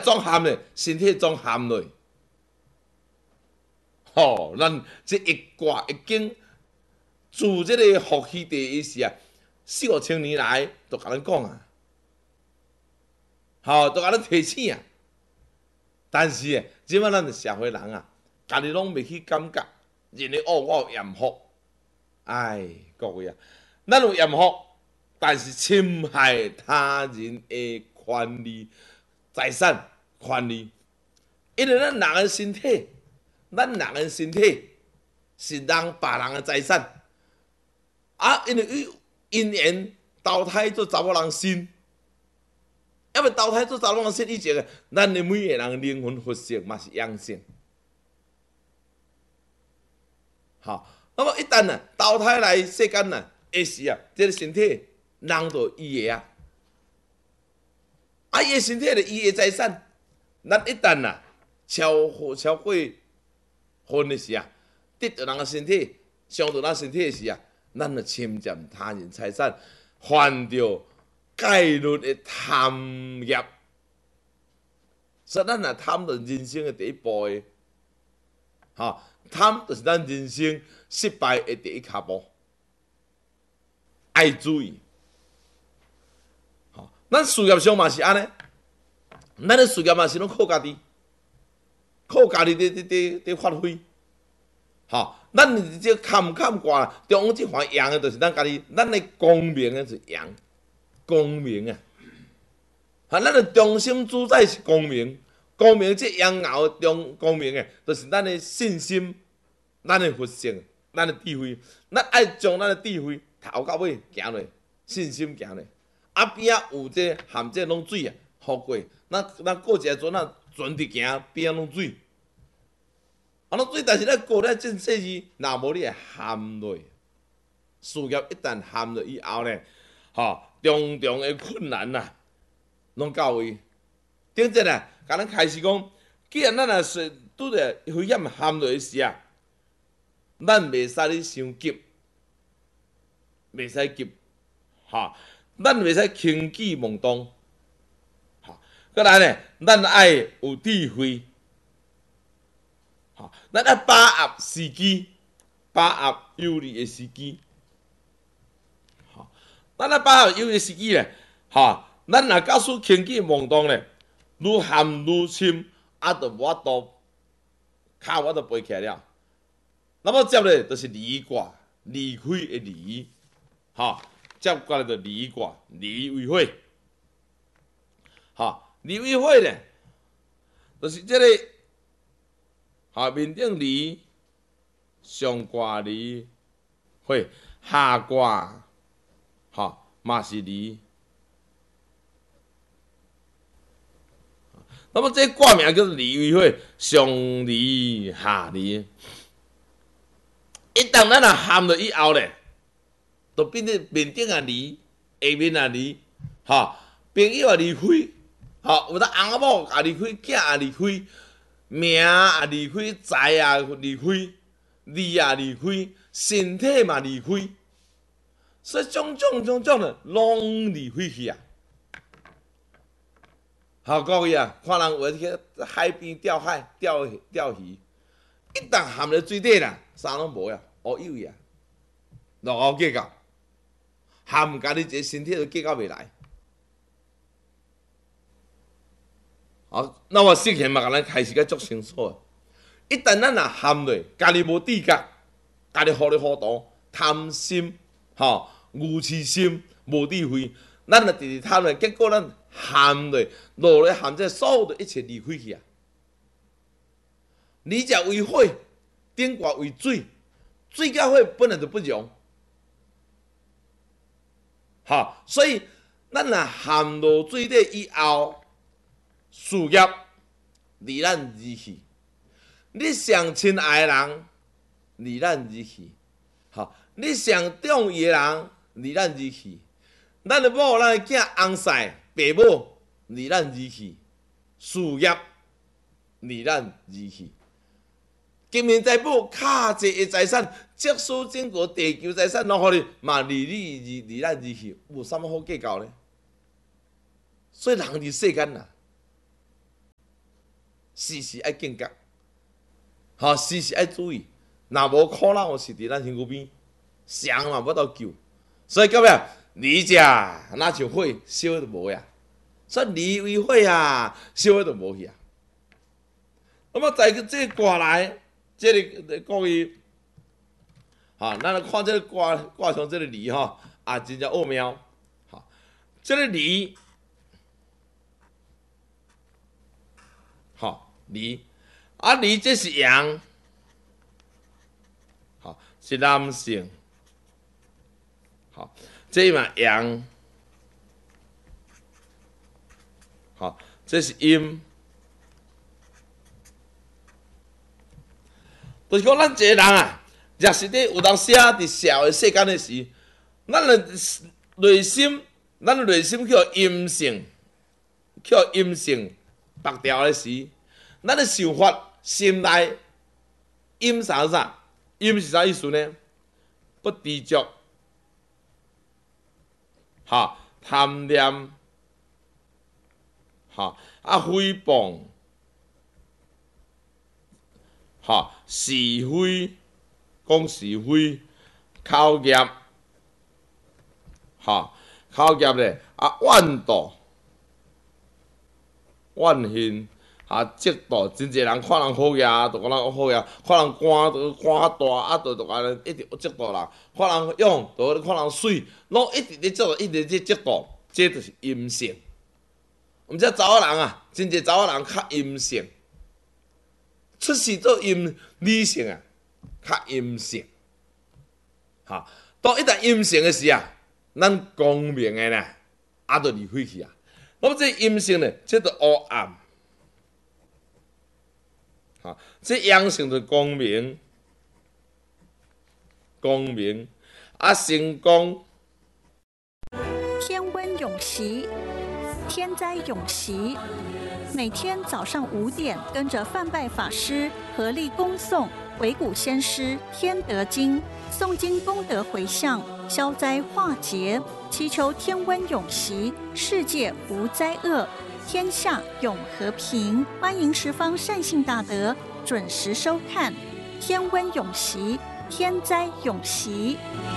总含咧，身体总含落。吼，咱这一卦一经，自这个伏羲第一时啊，4、5千年来都甲咱讲啊，吼，都甲咱提醒啊。但是诶，即摆咱社会人啊，家己拢袂去感觉，认为哦，我有厌福。哎，各位啊，咱有厌福，但是侵害他人的权利、财产权利，因为咱人的身体，咱人的身体是别人的财产，啊，因为伊因缘投胎做查某人身。要要投胎做查某人身以前，咱的每个人灵魂佛性嘛是阳性。好，那么一旦呢投胎来世间呢，的时啊，这个身体人就伊的啊，啊，伊的身体就伊的财产，咱一旦呐超过分的时啊，得到人的身体，伤到咱身体的时啊，咱就侵占他人财产，犯着戒律的贪业，所以咱若贪着人生的第一步的，哈，贪就是咱人生失败的第一脚步，爱注意。好，咱事业上嘛是安尼，咱的事业嘛是拢靠家己，靠家己伫发挥。好，咱这看挂，中央这环赢的，就是咱家己，咱的功名的是赢。功名啊，哈，咱的中心主宰是功名，功名这养熬中功名诶，就是咱的信心、咱的佛性、咱的智慧，咱爱将咱的智慧头到尾行落，信心行落，啊边仔有这含这拢水啊，好过，咱过一个船啊，船伫行，边仔拢水，啊拢水，但是咱过了正世事，若无你会含落，事业一旦含落以后呢，吼。重重的困难呐，拢到位。顶阵啊，甲咱开始讲，既然咱若是拄着危险陷落时啊，咱袂使咧伤急，袂使急，哈，咱袂使轻举妄动，哈。再来呢，咱爱有智慧，哈，咱爱把握时机，把握有利的时机。咱啊把握有利时机咧，哈，咱若假使轻举妄动咧，愈陷愈深，啊，就无法度，骹我都飞起来了。那么接咧就是离卦，离开的离，哈，接过来就离卦，离为火，哈，离为火咧，就是这个，哈，面顶离，上卦离，火，下卦。好，嘛是离。那么这卦名叫做离为火，上离下离。一旦咱若陷落以后咧，就变成面顶也离，下面也离，哈，朋友也离开，哈，有当翁某也离开，囝也离开，名也离开，财也离开，利也离开，身体嘛离开。所以种的拢离开去啊！好，各位啊，看人有去海边钓鱼，一旦陷入水底啦，啥拢无呀，乌有呀，落后计较，陷家己一个身体都计较袂来。好，那么事情嘛，甲咱开始个足清楚。一旦咱若陷落，家己无知觉，家己糊里糊涂，贪心，吼。无痴心、无智慧，咱就直直贪咧，结果咱陷落咧陷这所有的一切离开去啊！离者为火，顶卦为水，水甲火本来就不容，好，所以咱若陷落水底以后，事业离咱而去，你上亲爱的人离咱而去，好，你上中意的人。离咱而去，咱的某、咱的囝、翁婿、爸母离咱而去，事业离咱而去，金银财宝、卡济的财产、积书整个地球财产，拢互你嘛离咱而去，有啥物好计较呢？所以人伫世间呐， 时时爱警觉，时时爱注意，若无可能有是伫咱身躯边，谁嘛要到救。所以到尾离者若像火，烧就无呀。所以离为火啊，烧就无去啊。那么在这个卦来，这个故意，咱来看这个卦上这个离真正奥妙。这个离，离，离这是阳，是男性，这嘛阳，这是阴。就是讲，咱一个人啊，若是伫有当时伫社会世间的时，咱的内心去互阴性，去互阴性绑掉的时，咱的想法心内阴啥？阴是啥意思呢？不知足，贪念，诽谤。是非，讲是非，口业，口业咧，怨妒、怨恨，嫉妒，真侪人看人好嘢，就讲人好嘢；看人官就官大，就安尼一直嫉妒人；看人勇，就看人水，拢一直咧嫉妒，一直咧嫉妒，这就是阴性。毋则查某人啊，真侪查某人较阴性。出世做阴理性啊，较阴性，当一旦阴性的时啊，咱光明的呢，就离开去啊。那么这阴性呢，这就黑暗，这阳性就光明，成功。 天温永习，天灾永习。每天早上5点，跟着范拜法师合力恭诵维谷先师天德经，诵经功德回向，消灾化劫，祈求天温永习，世界无灾厄，天下永和平。欢迎十方善信大德准时收看天温永习，天灾永习。